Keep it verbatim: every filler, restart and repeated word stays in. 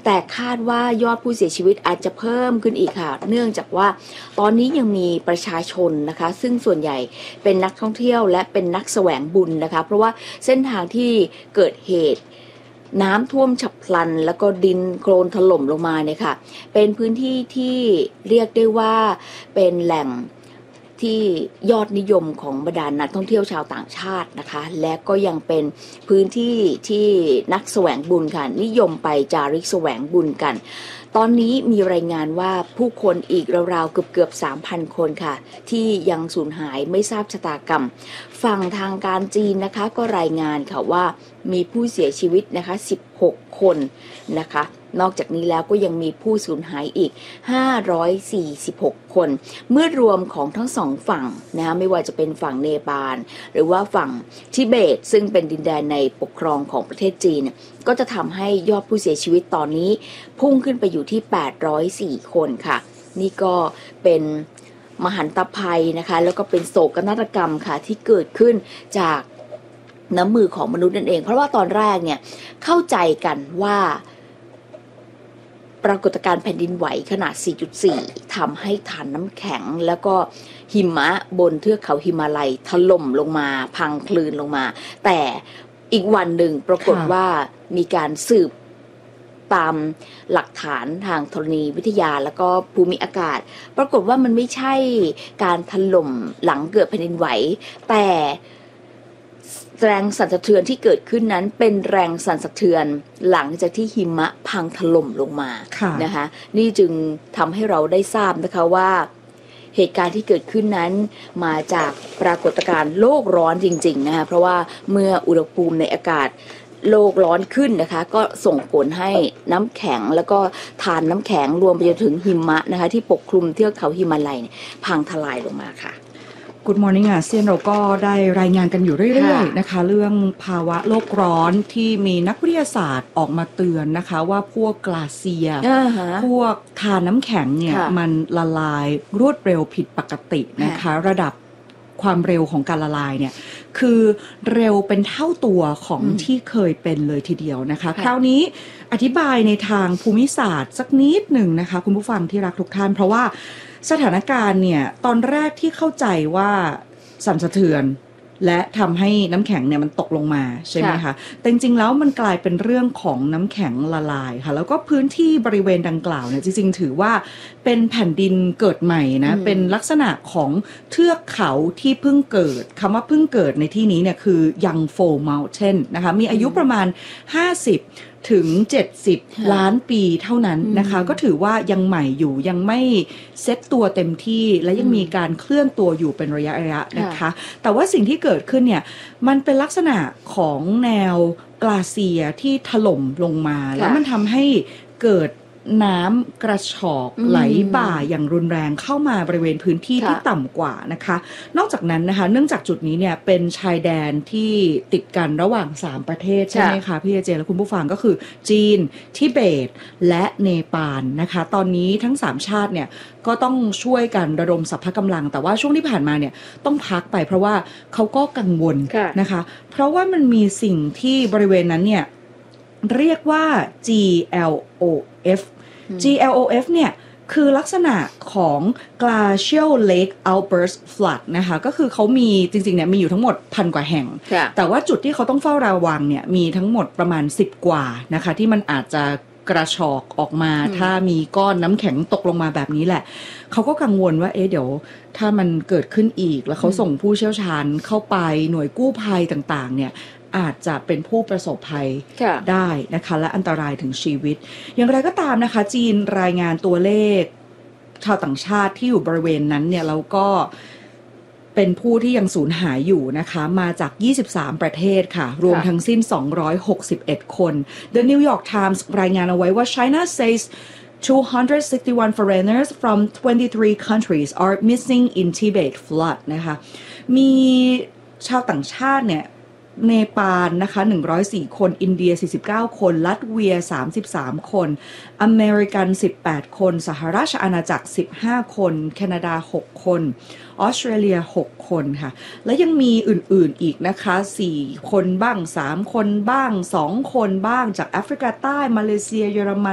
แต่คาดว่ายอดผู้เสียชีวิตอาจจะเพิ่มขึ้นอีกค่ะเนื่องจากว่าตอนนี้ยังมีประชาชนนะคะซึ่งส่วนใหญ่เป็นนักท่องเที่ยวและเป็นนักแสวงบุญนะคะเพราะว่าเส้นทางที่เกิดเหตุน้ำท่วมฉับพลันแล้วก็ดินโคลนถล่มลงมาเนี่ยค่ะเป็นพื้นที่ที่เรียกได้ว่าเป็นแหล่งที่ยอดนิยมของบรรดานักท่องเที่ยวชาวต่างชาตินะคะและก็ยังเป็นพื้นที่ที่นักแสวงบุญค่ะนิยมไปจาริกแสวงบุญกันตอนนี้มีรายงานว่าผู้คนอีกราวๆเกือบๆ สามพัน คนค่ะที่ยังสูญหายไม่ทราบชะตากรรมฝั่งทางการจีนนะคะก็รายงานค่ะว่ามีผู้เสียชีวิตนะคะสิบหกคนนะคะนอกจากนี้แล้วก็ยังมีผู้สูญหายอีกห้าร้อยสี่สิบหกคนเมื่อรวมของทั้งสองฝั่งนะไม่ว่าจะเป็นฝั่งเนปาลหรือว่าฝั่งทิเบตซึ่งเป็นดินแดนในปกครองของประเทศจีนก็จะทำให้ยอดผู้เสียชีวิตตอนนี้พุ่งขึ้นไปอยู่ที่แปดร้อยสี่คนค่ะนี่ก็เป็นมหันตภัยนะคะแล้วก็เป็นโศกนาฏกรรมค่ะที่เกิดขึ้นจากน้ำมือของมนุษย์นั่นเองเพราะว่าตอนแรกเนี่ยเข้าใจกันว่าปรากฏการณ์แผ่นดินไหวขนาด สี่จุดสี่ ทำให้ฐานน้ำแข็งแล้วก็หิมะบนเทือกเขาหิมาลัยถล่มลงมาพังคลืนลงมาแต่อีกวันหนึ่งปรากฏว่ามีการสืบตามหลักฐานทางธรณีวิทยาแล้วก็ภูมิอากาศปรากฏว่ามันไม่ใช่การถล่มหลังเกิดแผ่นดินไหวแต่แรงสั่นสะเทือนที่เกิดขึ้นนั้นเป็นแรงสั่นสะเทือนหลังจากที่หิมะพังถล่มลงมานะคะนี่จึงทำให้เราได้ทราบนะคะว่าเหตุการณ์ที่เกิดขึ้นนั้นมาจากปรากฏการณ์โลกร้อนจริงๆนะคะเพราะว่าเมื่ออุณหภูมิในอากาศโลกร้อนขึ้นนะคะก็ส่งผลให้น้ำแข็งแล้วก็ฐานน้ำแข็งรวมไปจนถึงหิมะนะคะที่ปกคลุมเทือกเขาหิมาลัยพังทลายลงมาค่ะ Good Morning อาเซียนเราก็ได้รายงานกันอยู่เรื่อยๆนะคะเรื่องภาวะโลกร้อนที่มีนักวิทยาศาสตร์ออกมาเตือนนะคะว่าพวกกลาเซีย uh-huh. พวกทานน้ำแข็งเนี่ยมันละลายรวดเร็วผิดปกตินะคะระดับความเร็วของการละลายเนี่ยคือเร็วเป็นเท่าตัวของที่เคยเป็นเลยทีเดียวนะคะคราวนี้อธิบายในทางภูมิศาสตร์สักนิดหนึ่งนะคะคุณผู้ฟังที่รักทุกท่านเพราะว่าสถานการณ์เนี่ยตอนแรกที่เข้าใจว่าสั่นสะเทือนและทำให้น้ำแข็งเนี่ยมันตกลงมาใช่ไหมคะแต่จริงๆแล้วมันกลายเป็นเรื่องของน้ำแข็งละลายค่ะแล้วก็พื้นที่บริเวณดังกล่าวเนี่ยจริงๆถือว่าเป็นแผ่นดินเกิดใหม่นะเป็นลักษณะของเทือกเขาที่เพิ่งเกิดคำว่าเพิ่งเกิดในที่นี้เนี่ยคือ Young Fall Mountain นะคะมีอายุประมาณห้าสิบถึงเจ็ดสิบล้านปีเท่านั้นนะคะก็ถือว่ายังใหม่อยู่ยังไม่เซ็ตตัวเต็มที่และยังมีการเคลื่อนตัวอยู่เป็นระยะระยะนะคะแต่ว่าสิ่งที่เกิดขึ้นเนี่ยมันเป็นลักษณะของแนวกลาเซียที่ถล่มลงมาแล้วมันทำให้เกิดน้ำกระชอกไหลบ่าอย่างรุนแรงเข้ามาบริเวณพื้นที่ที่ต่ำกว่านะคะนอกจากนั้นนะคะเนื่องจากจุดนี้เนี่ยเป็นชายแดนที่ติดกันระหว่างสามประเทศใช่ไหมคะพี่เจและคุณผู้ฟังก็คือจีนทิเบตและเนปาลนะคะตอนนี้ทั้งสามชาติเนี่ยก็ต้องช่วยกันระดมสรรพกำลังแต่ว่าช่วงที่ผ่านมาเนี่ยต้องพักไปเพราะว่าเขาก็กังวลนะคะเพราะว่ามันมีสิ่งที่บริเวณนั้นเนี่ยเรียกว่า จี แอล โอ เอฟจี แอล โอ เอฟ เนี่ยคือลักษณะของ Glacial Lake Outburst Flood นะคะก็คือเขามีจริงๆเนี่ยมีอยู่ทั้งหมดพันกว่าแห่งแต่ว่าจุดที่เขาต้องเฝ้าระวังเนี่ยมีทั้งหมดประมาณสิบกว่านะคะที่มันอาจจะกระชอกออกมาถ้ามีก้อนน้ำแข็งตกลงมาแบบนี้แหละเขาก็กังวลว่าเอ๊ะเดี๋ยวถ้ามันเกิดขึ้นอีกแล้วเขาส่งผู้เชี่ยวชาญเข้าไปหน่วยกู้ภัยต่างๆเนี่ยอาจจะเป็นผู้ประสบภัยได้นะคะและอันตรายถึงชีวิตอย่างไรก็ตามนะคะจีนรายงานตัวเลขชาวต่างชาติที่อยู่บริเวณนั้นเนี่ยแล้วก็เป็นผู้ที่ยังสูญหายอยู่นะคะมาจากยี่สิบสามประเทศค่ะรวมทั้งสิ้นสองร้อยหกสิบเอ็ดคน The New York Times รายงานเอาไว้ว่า China says two hundred sixty-one foreigners from twenty-three countries are missing in Tibet flood นะคะมีชาวต่างชาติเนี่ยเนปาลนะคะหนึ่งร้อยสี่คนอินเดียสี่สิบเก้าคนลัตเวียสามสิบสามคนอเมริกันสิบแปดคนสหราชอาณาจักรสิบห้าคนแคนาดาหกคนออสเตรเลียหกคนค่ะและยังมีอื่นๆอีกนะคะสี่คนบ้างสามคนบ้างสองคนบ้างจากแอฟริกาใต้มาเลเซียเยอรมัน